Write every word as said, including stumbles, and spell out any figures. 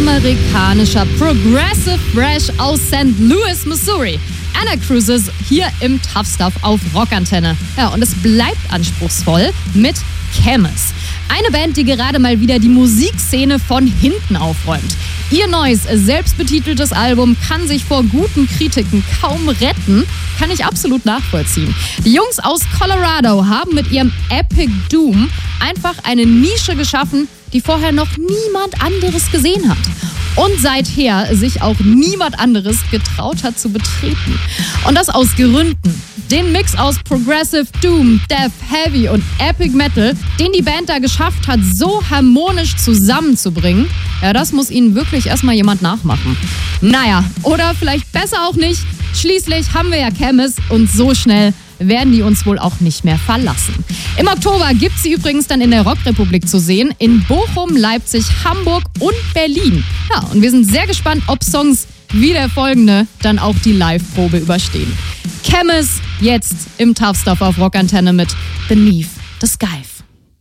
amerikanischer Progressive Thrash aus Sankt Louis, Missouri. Anacrusis hier im Tough Stuff auf Rockantenne. Ja, und es bleibt anspruchsvoll mit Chemist. Eine Band, die gerade mal wieder die Musikszene von hinten aufräumt. Ihr neues, selbstbetiteltes Album kann sich vor guten Kritiken kaum retten, kann ich absolut nachvollziehen. Die Jungs aus Colorado haben mit ihrem Epic Doom einfach eine Nische geschaffen, die vorher noch niemand anderes gesehen hat. Und seither sich auch niemand anderes getraut hat zu betreten. Und das aus Gründen. Den Mix aus Progressive Doom, Death, Heavy und Epic Metal, den die Band da geschafft hat, so harmonisch zusammenzubringen, ja, das muss ihnen wirklich erstmal jemand nachmachen. Naja, oder vielleicht besser auch nicht. Schließlich haben wir ja Chemist und so schnell werden die uns wohl auch nicht mehr verlassen. Im Oktober gibt sie übrigens dann in der Rockrepublik zu sehen, in Bochum, Leipzig, Hamburg und Berlin. Ja, und wir sind sehr gespannt, ob Songs wie der folgende dann auch die Live-Probe überstehen. Chemist jetzt im Tough Stuff auf Rockantenne mit Beneath the Sky.